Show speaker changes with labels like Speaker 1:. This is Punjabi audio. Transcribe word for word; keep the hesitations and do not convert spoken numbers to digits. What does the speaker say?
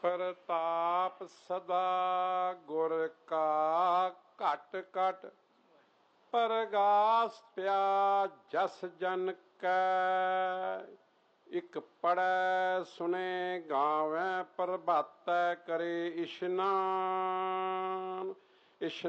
Speaker 1: ਪ੍ਰਤਾਪ ਸਦਾ ਗੁਰ ਕਾ ਘਟ ਘਟ ਪ੍ਰਗਾਸ ਪਿਆ ਜਸ ਜਨ ਕੈ। ਇਕ ਪੜੈ ਸੁਣੇ ਗਾਵੈ ਪ੍ਰਭਾਤੈ ਕਰੇ ਇਸ਼ਨਾਨ। ਇਸ਼